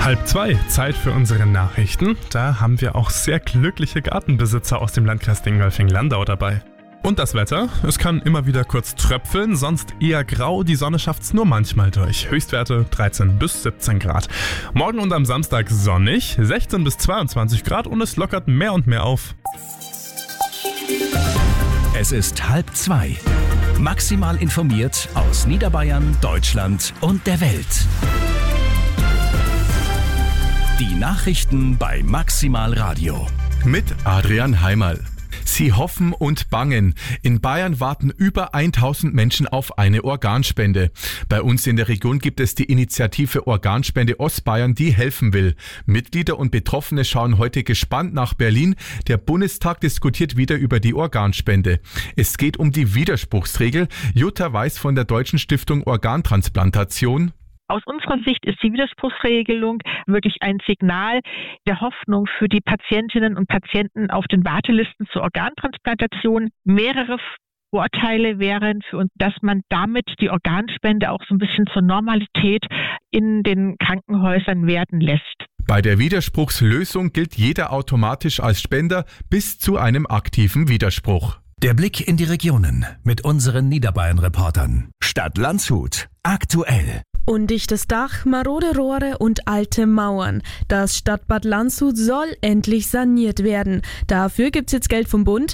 1:30, Zeit für unsere Nachrichten. Da haben wir auch sehr glückliche Gartenbesitzer aus dem Landkreis Dingolfing-Landau dabei. Und das Wetter? Es kann immer wieder kurz tröpfeln, sonst eher grau. Die Sonne schafft's nur manchmal durch. Höchstwerte 13 bis 17 Grad. Morgen und am Samstag sonnig, 16 bis 22 Grad und es lockert mehr und mehr auf. Es ist 1:30. Maximal informiert aus Niederbayern, Deutschland und der Welt. Die Nachrichten bei Maximal Radio. Mit Adrian Heimerl. Sie hoffen und bangen. In Bayern warten über 1000 Menschen auf eine Organspende. Bei uns in der Region gibt es die Initiative Organspende Ostbayern, die helfen will. Mitglieder und Betroffene schauen heute gespannt nach Berlin. Der Bundestag diskutiert wieder über die Organspende. Es geht um die Widerspruchsregel. Jutta Weiß von der Deutschen Stiftung Organtransplantation. Aus unserer Sicht ist die Widerspruchsregelung wirklich ein Signal der Hoffnung für die Patientinnen und Patienten auf den Wartelisten zur Organtransplantation. Mehrere Vorteile wären für uns, dass man damit die Organspende auch so ein bisschen zur Normalität in den Krankenhäusern werden lässt. Bei der Widerspruchslösung gilt jeder automatisch als Spender bis zu einem aktiven Widerspruch. Der Blick in die Regionen mit unseren Niederbayern-Reportern. Stadt Landshut. Aktuell. Undichtes Dach, marode Rohre und alte Mauern. Das Stadtbad Landshut soll endlich saniert werden. Dafür gibt's jetzt Geld vom Bund.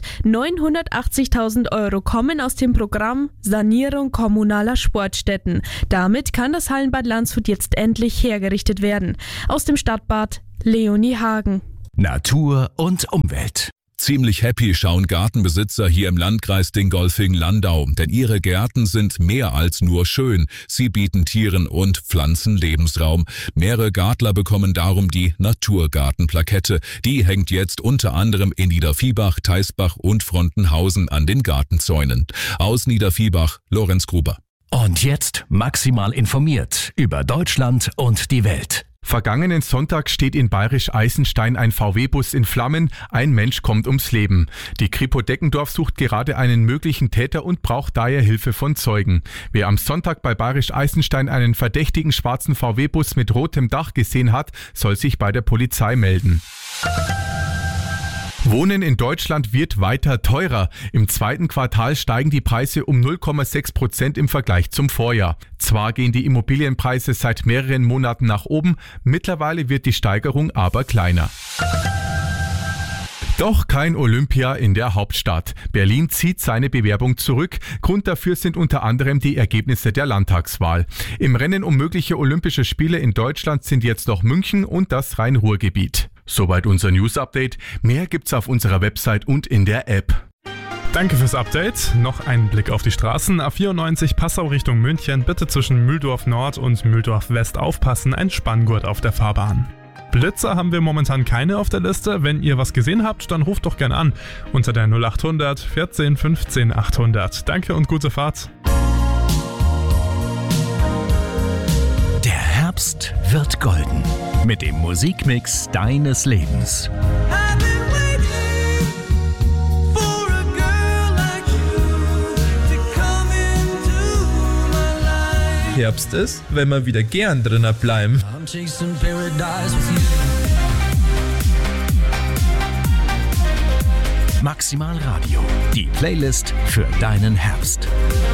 980.000 € kommen aus dem Programm Sanierung kommunaler Sportstätten. Damit kann das Hallenbad Landshut jetzt endlich hergerichtet werden. Aus dem Stadtbad Leonie Hagen. Natur und Umwelt. Ziemlich happy schauen Gartenbesitzer hier im Landkreis Dingolfing-Landau, denn ihre Gärten sind mehr als nur schön. Sie bieten Tieren und Pflanzen Lebensraum. Mehrere Gartler bekommen darum die Naturgartenplakette. Die hängt jetzt unter anderem in Niederviehbach, Teisbach und Frontenhausen an den Gartenzäunen. Aus Niederviehbach, Lorenz Gruber. Und jetzt maximal informiert über Deutschland und die Welt. Vergangenen Sonntag steht in Bayerisch-Eisenstein ein VW-Bus in Flammen. Ein Mensch kommt ums Leben. Die Kripo Deckendorf sucht gerade einen möglichen Täter und braucht daher Hilfe von Zeugen. Wer am Sonntag bei Bayerisch-Eisenstein einen verdächtigen schwarzen VW-Bus mit rotem Dach gesehen hat, soll sich bei der Polizei melden. Wohnen in Deutschland wird weiter teurer. Im zweiten Quartal steigen die Preise um 0,6% im Vergleich zum Vorjahr. Zwar gehen die Immobilienpreise seit mehreren Monaten nach oben, mittlerweile wird die Steigerung aber kleiner. Doch kein Olympia in der Hauptstadt. Berlin zieht seine Bewerbung zurück. Grund dafür sind unter anderem die Ergebnisse der Landtagswahl. Im Rennen um mögliche Olympische Spiele in Deutschland sind jetzt noch München und das Rhein-Ruhr-Gebiet. Soweit unser News-Update. Mehr gibt's auf unserer Website und in der App. Danke fürs Update. Noch ein Blick auf die Straßen. A94 Passau Richtung München. Bitte zwischen Mühldorf Nord und Mühldorf West aufpassen. Ein Spanngurt auf der Fahrbahn. Blitzer haben wir momentan keine auf der Liste. Wenn ihr was gesehen habt, dann ruft doch gern an. Unter der 0800 14 15 800. Danke und gute Fahrt. Der Herbst wird golden. Mit dem Musikmix deines Lebens. Herbst ist, wenn wir wieder gern drinnen bleiben. Maximal Radio. Die Playlist für deinen Herbst.